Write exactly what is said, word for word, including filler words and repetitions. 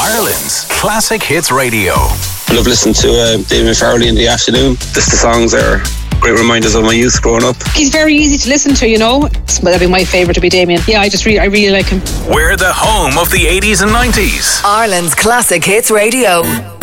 Ireland's Classic Hits Radio. I love listening to uh, Damien Farrelly in the afternoon. Just the songs are great reminders of my youth growing up. He's very easy to listen to, you know. That'd be my favourite to be Damien. Yeah, I just really, I really like him. We're the home of the eighties and nineties. Ireland's Classic Hits Radio.